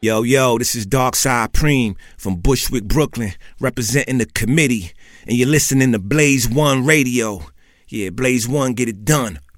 Yo, this is Darkside Preem from Bushwick, Brooklyn, representing the committee, and you're listening to Blaze One Radio. Yeah, Blaze One, get it done.